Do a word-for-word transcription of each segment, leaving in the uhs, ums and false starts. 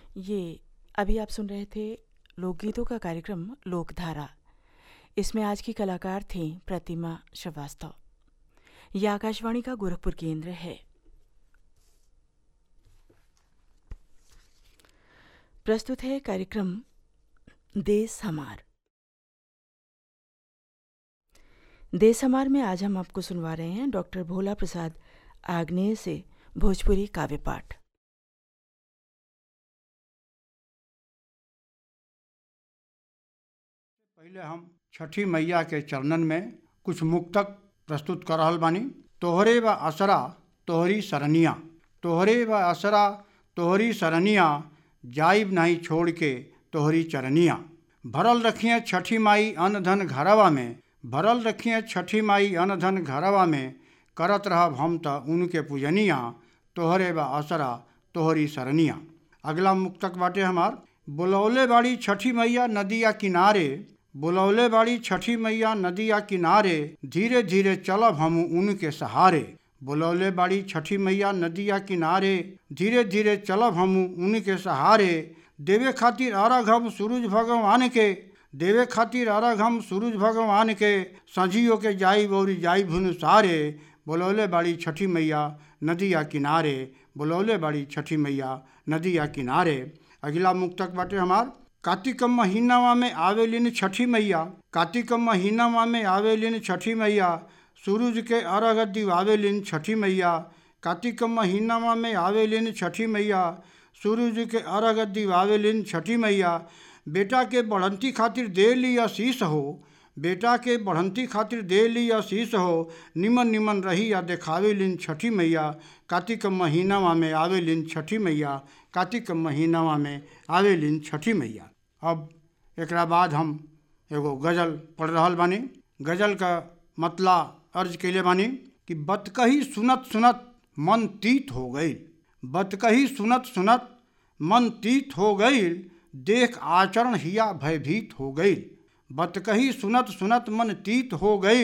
ये अभी आप सुन रहे थे लोकगीतों का कार्यक्रम लोकधारा। इसमें आज की कलाकार थीं प्रतिमा श्रीवास्तव। यह आकाशवाणी का गोरखपुर केंद्र है। प्रस्तुत है कार्यक्रम देश हमार। देश हमार में आज हम आपको सुनवा रहे हैं डॉक्टर भोला प्रसाद आग्नेय से भोजपुरी काव्य पाठ। पहले हम छठी मैया के चरणन में कुछ मुक्तक प्रस्तुत कर रहल बानी। तोहरे व असरा तोहरी सरनिया, तोहरे व असरा तोहरी सरनिया, जाइब नहीं छोड़ के तोहरी चरनिया। भरल रखिए छठी माई अन्न धन घरवा में, भरल रखिए छठी माई अन्न धन घरवा में, करत रहब हम त उनके पूजनिया, तोहरे व असरा तोहरी सरनिया। अगला मुक्तक बाटे हमार। बुलौले बाड़ी छठी मैया नदिया किनारे, बुलौले बाड़ी छठी मैया नदिया किनारे, धीरे धीरे चलब हम उनके सहारे। बुलौले बाड़ी छठी मैया नदिया किनारे, धीरे धीरे चलब हम उनके सहारे। देवे खातिर अर्घ हम सूरज भगवान के, देवे खातिर अर्घ हम सूरज भगवान के, संझियो के जाई बौरी जाई भुनुसारे। बुलौले बाड़ी छठी मैया नदिया किनारे, बुलौले बाड़ी छठी मैया नदिया किनारे। अगला मुक्तक बाटे हमार। कार्तिक महीनावा में आवेलिन छठी मैया, कार्तिक महीनावा में आवेलिन छठी मैया, सूरज के अर्घ दिवावेलिन छठी मैया। कार्तिक महीनावा में आवेलिन छठी मैया, सूरज के अर्घ दिवावेलिन छठी मैया। बेटा के बढ़ंती खातिर दे ली आशीष हो, बेटा के बढ़ंती खातिर दे ली आशीष हो, निमन निमन रही या देखावेलिन छठी मैया। कार्तिक महीनावा में आवेलिन छठी मैया, कार्तिक महीनावा में आवेलिन छठी मैया। अब एकरा बाद हम एगो गज़ल पढ़ रहल बानी। गज़ल का मतला अर्ज कैले बानी कि बतकही सुनत सुनत मन तीत हो गई, बतकही सुनत सुनत मन तीत हो गई, देख आचरण हिया भयभीत हो गई। बतकही सुनत सुनत मन तीत हो गई,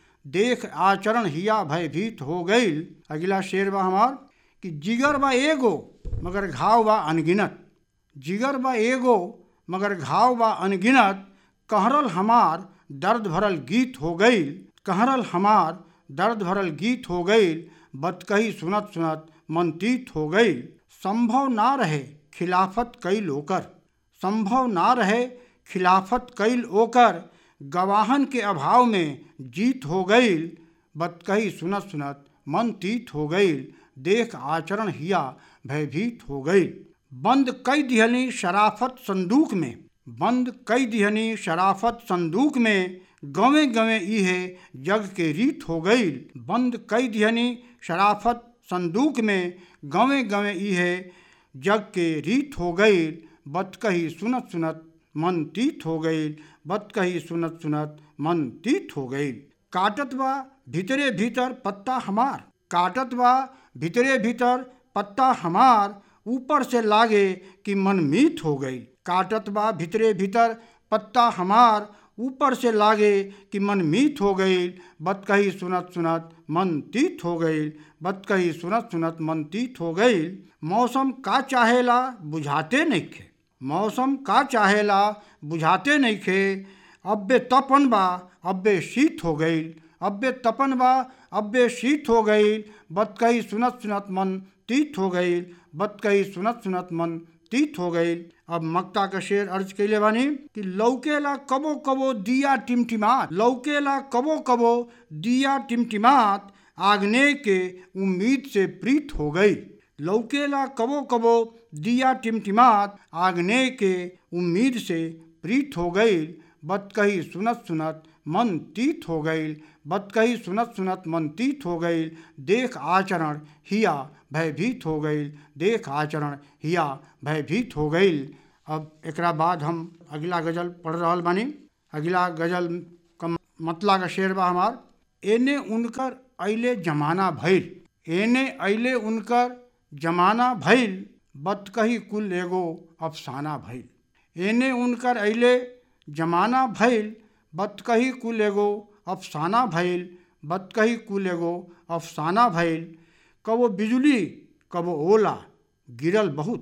देख आचरण हिया भयभीत हो गई। अगला शेर बा हमार कि जिगर बा एगो मगर घाव बा अनगिनत, जिगर बा एगो मगर घाव बा अनगिनत, कहरल हमार दर्द भरल गीत हो गई, कहरल हमार दर्द भरल गीत हो गई, बतकही सुनत सुनत मन तीत हो गई। संभव ना रहे खिलाफत कईल ओकर, संभव ना रहे खिलाफत कईल ओकर, गवाहन के अभाव में जीत हो गई, बतकही सुनत सुनत मन तीत हो गई, देख आचरण हिया भयभीत हो गई। बंद कई दिहनी शराफत संदूक में, बंद कई दिहनी शराफत संदूक में, गवे गवे इहे जग के रीत हो गई। बंद कई दिहनी शराफत संदूक में, गवे गवे इहे जग के रीत हो गई, बतकही सुनत सुनत मन तीत हो गई, बतकही सुनत सुनत मन तीत हो गई। काटत बा भीतरे भीतर पत्ता हमार, काटत बा भीतरे भीतर पत्ता हमार, ऊपर से लागे कि मन मीत हो गई। काटत बा भीतरे भीतर पत्ता हमार, ऊपर से लागे कि मन मीत हो गई, बतकही सुनत सुनत मन तीत हो गई, बतकही सुनत सुनत मन तीत हो गई। मौसम का चाहेला बुझाते नइखे, मौसम का चाहेला बुझाते नइखे, अब्बे तपन बा अब्बे शीत हो गई, अब्बे तपन बा अब्बे शीत हो गई, बतकही सुनत सुनत मन तीत हो गई, बतकही सुनत सुनत मन तीत हो गई। अब मक्ता का शेर अर्ज कैले बानी कि लौकेला कबो कबो दिया टिमटिमात, लौकेला कबो कबो दिया टिमटिमात, आग्नेय के उम्मीद से प्रीत हो गई। लौकेला कबो कबो दिया टिमटिमात, आग्नेय के उम्मीद से प्रीत हो गई, बतकही सुनत सुनत मन तीत हो गई, बतकही सुनत सुनत मन तीत हो गई, देख आचरण हिया भयभीत हो गई, देख आचरण हिया भयभीत हो गई। अब एकरा बाद हम अगला गज़ल पढ़ रहल बानी। अगला गज़ल का मतला का शेर बा हमार। एने उनकर अइले जमाना भइल, एने अइले उनकर जमाना भइल, बतकही कुल एगो अफसाना भइल। एने उनकर अइले जमाना भइल, बतकही कुल एगो अफसाना भइल, बतकही कुल एगो अफसाना भइल। कबो बिजुली कबो ओला गिरल बहुत,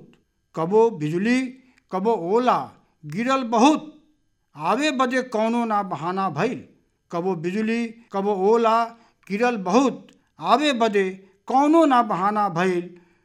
कबो बिजली कबो ओला गिरल बहुत, आवे बदे कौनो ना बहाना भइल। कबो बिजली कबो ओला गिरल बहुत, आवे बदे कौनो ना बहाना भइल।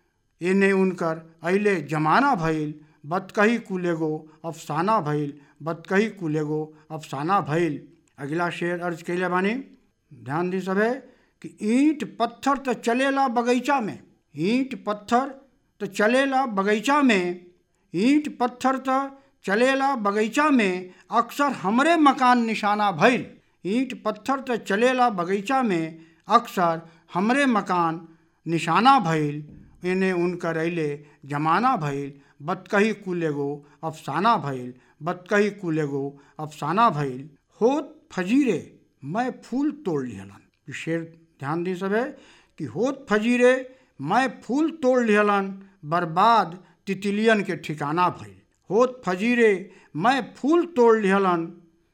एने उनकर अइले जमाना भइल, बतकही कुलेगो अफसाना भइल, बतकही कुलेगो अफसाना भइल। अगला शेर अर्ज कैले बानी, ध्यान दी सभे कि ईंट पत्थर तो चलेला बगीचा में, ईंट पत्थर तो चलेला बगीचा में, ईंट पत्थर तो चलेला बगीचा में, अक्सर हमरे मकान निशाना भइल। ईंट पत्थर तो चलेला बगीचा में, अक्सर हमरे मकान निशाना भइल। इन्हें उनकर अइले जमाना भइल, बतकही कुलेगो अफसाना भइल, बतकही कुलेगो अफसाना भइल। होत फजीरे मैं फूल तोड़ लिहलन। शेर ध्यान दी सबे कि होत फजीरे मैं फूल तोड़ लिहलन, बर्बाद तितलियन के ठिकाना भइल। होत फजीरे मैं फूल तोड़ लिहलन,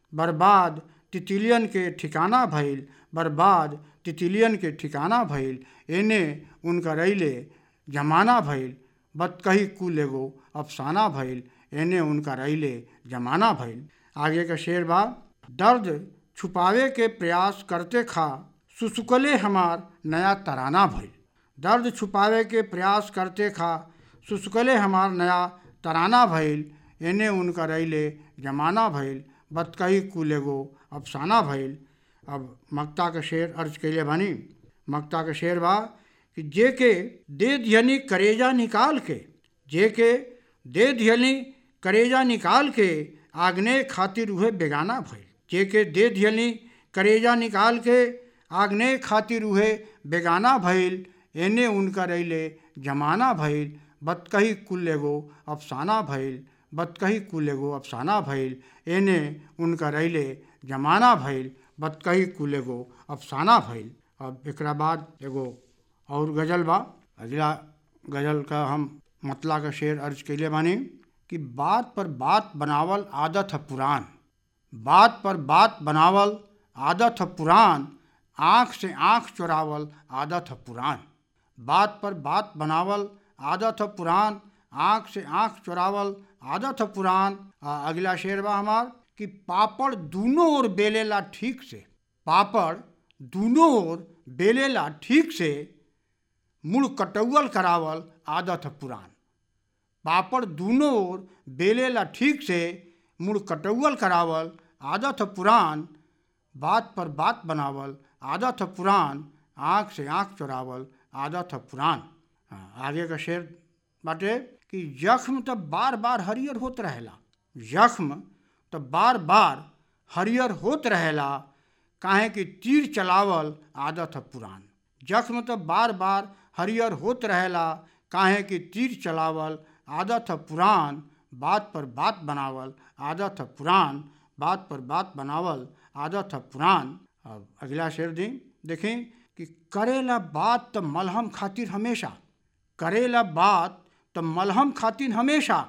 बर्बाद तितलियन के ठिकाना भइल, बर्बाद तितलियन के ठिकाना भइल। एने उनकर अइले जमाना भइल, बतकही कुलेगो अफसाना भइल। एने उनकर अइले जमाना भइल। आगे का शेर बा, दर्द छुपावे के प्रयास करते खा, सुसुकले हमार नया तराना भइल। दर्द छुपावे के प्रयास करते खा, सुसुकले हमार नया तराना भइल। एने उनकर अइले जमाना भइल, बतकही कुलेगो अफसाना भइल। अब मक्ता का शेर अर्ज कैले बानी। मक्ता का शेर बा कि जे के दे दिहनी करेजा निकाल के, जे के दे दिहनी करेजा निकाल के, आग्ने खातिर उहे बेगाना भइल। जे के दे दिहनी करेजा निकाल के, आग्ने खातिर उहे बेगाना भइल। एने उनकर अइले जमाना भइल, बतकही कुलेगो अफसाना भइल, बतकही कुलेगो अफसाना भइल। एने उनकर अइले जमाना भइल, बतकही कुलेगो अफसाना भइल। अब एकरा बाद एगो और गज़ल बा। अगला गज़ल का हम मतला का शेर अर्ज कैले बानी कि बात पर बात बनावल आदत है पुरान, बात पर बात बनावल आदत है पुरान, आँख से आँख चुरावल आदत है पुरान। बात पर बात बनावल आदत है पुरान, आँख से आँख चुरावल आदत है पुरान। आ, अगला शेर बा हमार कि पापड़ दूनों ओर बेलेला ठीक से, पापड़ दूनों ओर बेलेला ठीक से, मुड़ कटौवल करावल आदत है पुरान। पापड़ दूनों ओर बेलेला ठीक से, मुड़ कटौवल करावल आदत है पुरान। बात पर बात बनावल आदत है पुरान, आँख से आँख चुरावल आदत है पुरान। आगे का शेर बाटे कि जख्म तो बार बार हरियर होत रहेला, जख्म तो बार बार हरियर होत रहेला, काहे कि तीर चलावल आदत है पुरान। जख्म तो बार बार हरियर होत रहेला, काहे कि तीर चलावल आदत है पुरान। बात पर बात बनावल आदत है पुरान, बात पर बात बनावल आदत है पुरान। अब अगला शेर दी देखें कि करेला बात तो मलहम खातिर हमेशा, करेला बात तो मलहम खातिर हमेशा,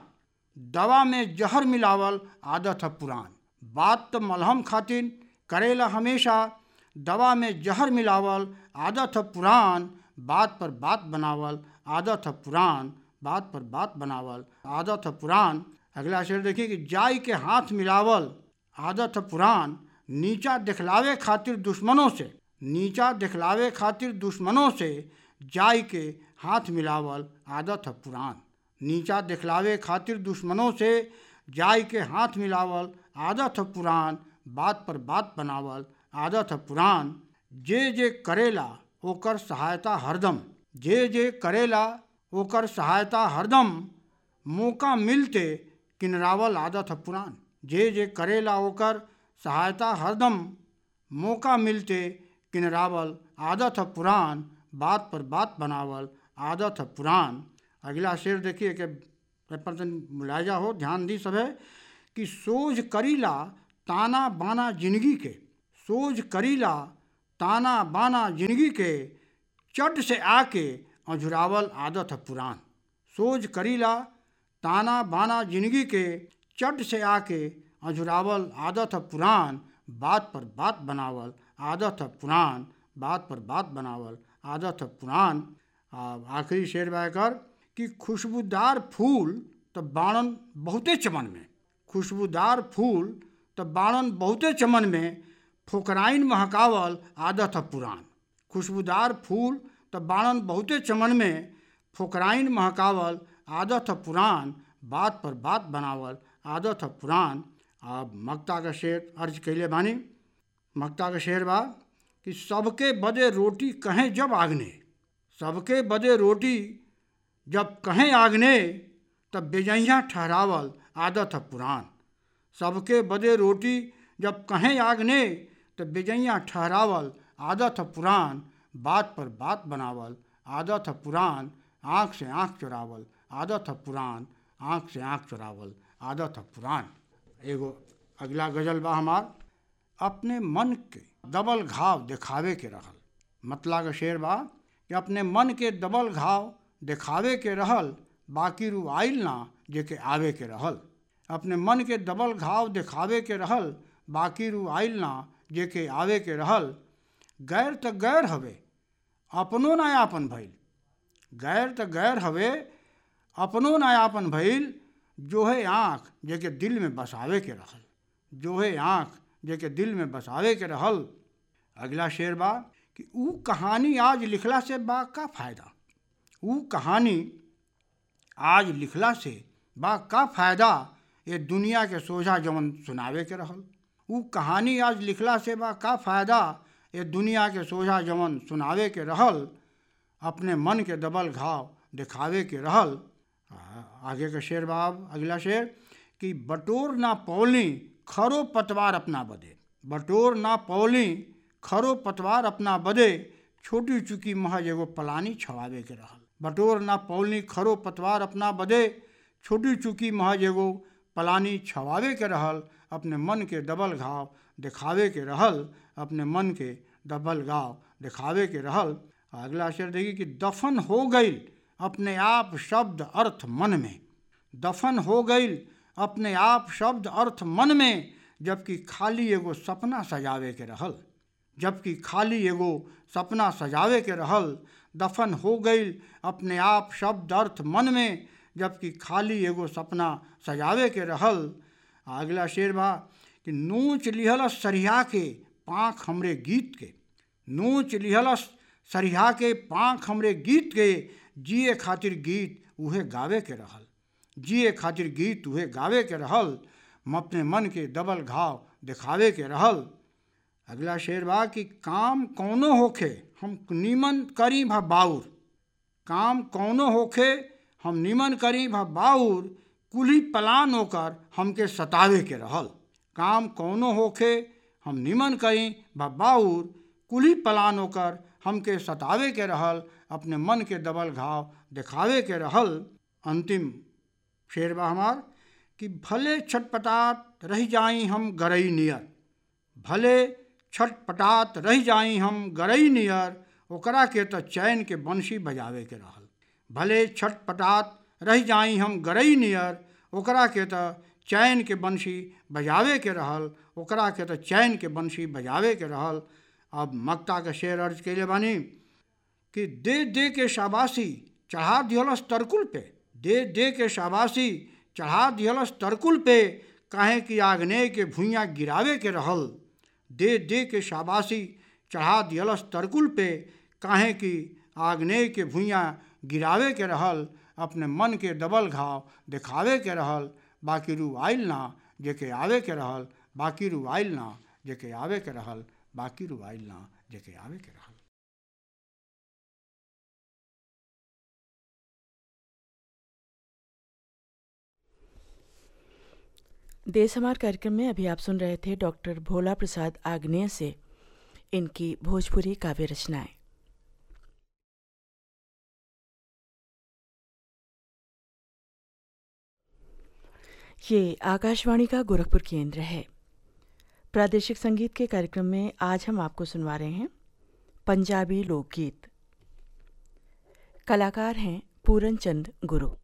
दवा में जहर मिलावल आदत है पुरान। बात तो मलहम खातिर करेला हमेशा, दवा में जहर मिलावल आदत है पुरान। बात पर बात बनावल आदत है पुरान, बात पर बात बनावल आदत है पुरान। अगला शेर देखिए कि जाई के हाथ मिलावल आदत है पुरान, नीचा दिखलावे खातिर दुश्मनों से, नीचा दिखलावे खातिर दुश्मनों से, जाई के हाथ मिलावल आदत है पुरान। नीचा दिखलावे खातिर दुश्मनों से, जाई के हाथ मिलावल आदत है पुरान। बात पर बात बनावल आदत है पुरान। जे जे करेला ओकर सहायता हरदम, जे जे करेला ओकर सहायता हरदम, मौका मिलते किनरावल आदत है पुरान। जे जे करेला ओकर सहायता हरदम, मौका मिलते किनरावल आदत है पुरान। बात पर बात बनावल आदत है पुरान। अगला शेर देखिए कि पेपर मुलायजा हो, ध्यान दी सब है कि सोझ करीला ताना बाना जिंदगी के, सोझ करीला ताना बाना जिंदगी के, चट से आके अझुरावल आदत है पुरान। सोझ करीला ताना बाना जिंदगी के, चट से आके अझुरावल आदत है पुरान। बात पर बात बनावल आदत है पुरान, बात पर बात बनावल आदत है पुरान। आखिरी शेर बाकर कि खुशबूदार फूल तो बाणन बहुते चमन में, खुशबूदार फूल तो बाणन बहुते चमन में, फोकराइन महकावल आदत है पुरान। खुशबूदार फूल तो बाणन बहुते चमन में, फोकराइन महकावल आदत है पुरान, बात पर बात बनावल आदत है पुरान। अब मक्ता का शेर अर्ज कैले बानी। मक्ता का शेर बा कि सबके बदे रोटी कहें जब आगने, सबके बदे रोटी जब कहें आगने, तब बेजैया ठहरावल आदत है पुरान। सबके बदे रोटी जब कहें आगने, तब बेजैया ठहरावल आदत है पुरान, बात पर बात बनावल आदत है पुरान, आँख से आँख चुरावल आदत है पुरान, आँख से आँख चुरावल आदत है पुरान। एगो अगला गजल बा हमार, अपने मन के दबल घाव दिखावे के रहल। मतला का शेर बा कि अपने मन के दबल घाव दिखावे के रहल, बाकी रू आइल ना जेके आवे के रहल। अपने मन के दबल घाव दिखावे के रहल, बाकी रू आइल ना जेके आवे के रहल। गैर त गैर हवे अपनो नायापन भइल, गैर त गैर हवे अपनो नायापन भइल, जो है आँख जेके दिल में बसावे के रहल, जो है आँख जेके दिल में बसावे के रहल। अगला शेर बा कि ऊ कहानी आज लिखला से बा का फ़ायदा, ऊ कहानी आज लिखला से बा का फ़ायदा, ये दुनिया के सोझा जवन सुनावे के रहल। ऊ कहानी आज लिखला से बा का फ़ायदा, ये दुनिया के सोझा जवन सुनावे के रहल। अपने मन के दबल घाव दिखावे के रहल। आगे का शेर बाब अगला शेर कि बटोर ना पौली खरो पतवार अपना बदे, बटोर ना पौली खरो पतवार अपना बदे, छोटी चुकी महज एगो पलानी छवावे के रहल। बटोर ना पौली खरो पतवार अपना बदे, छोटी चुकी महज एगो पलानी छवावे के रहल। अपने मन के दबल घाव दिखावे के रहल, अपने मन के दबल घाव दिखावे के रहल। अगला शेर देखिए कि दफन हो गई अपने आप शब्द अर्थ मन में, दफन हो गई अपने आप शब्द अर्थ मन में, जबकि खाली एगो सपना सजावे के रहल, जबकि खाली एगो सपना सजावे के रहल। दफन हो गई अपने आप शब्द अर्थ मन में, जबकि खाली एगो सपना सजावे के रहल। अगला शेर बा कि नोच लिहलस सरिहा के पाँख हमरे गीत के, नोच लिहलस सरिहा के पाँख हमरे गीत के, जिए खातिर गीत उहे गावे के रहल, जिए खातिर गीत उहे गावे के रहल। हम अपने मन के दबल घाव दिखावे के रहल। अगला शेर बा कि काम कौनो होखे हम निमन करी भा बाउर, काम कौनो होखे हम निमन करी भा बाउर, कुली पलान होकर हमके सतावे के रहल। काम कौनो होखे हम निमन करी भा बाउर, कुली पलान होकर हमके सतावे के रहल। अपने मन के दबल घाव दिखावे के रहल। अंतिम शेर बा हमार कि भले छटपटात रह जाई हम गरई नियर, भले छटपटात रह जाई हम गरई नियर, ओकरा के तो चैन के बंशी बजावे के रहल। भले छटपटात रह जाई हम गरई नियर, ओकरा के तो चैन के बंशी बजावे के रहल, ओकरा के तो चैन के बंशी बजावे के रहल। अब मक्ता का शेर अर्ज कैले बानी कि दे दे के शाबाशी चढ़ा दिहलस तरकुल पे, दे दे के शाबाशी चढ़ा दिहलस तरकुल पे, काहे कि आग्नेय के भुइयाँ गिरावे के रहल। दे दे के शाबाशी चढ़ा दिहलस तरकुल पे, काहे कि आग्नेय के भुइयाँ गिरावे के रहल। अपने मन के दबल घाव दिखावे के रहल, बाकी रू आइल ना जेके आवे के रहल, बाकी रू आइल ना जेके आवे के रहल, बाकी रू आइल ना जेके आवे के रहल। देश हमार कार्यक्रम में अभी आप सुन रहे थे डॉक्टर भोला प्रसाद आग्नेय से इनकी भोजपुरी काव्य रचनाएं। ये आकाशवाणी का गोरखपुर केंद्र है। प्रादेशिक संगीत के कार्यक्रम में आज हम आपको सुनवा रहे हैं पंजाबी लोकगीत। कलाकार हैं पूरन चंद गुरु।